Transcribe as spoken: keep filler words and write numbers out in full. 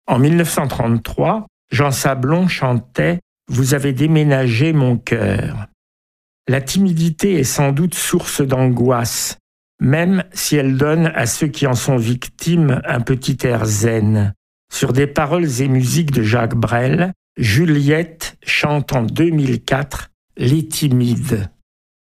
En mille neuf cent trente-trois, Jean Sablon chantait « Vous avez déménagé mon cœur ». La timidité est sans doute source d'angoisse, même si elle donne à ceux qui en sont victimes un petit air zen. Sur des paroles et musiques de Jacques Brel, Juliette chante en deux mille quatre « Les timides ».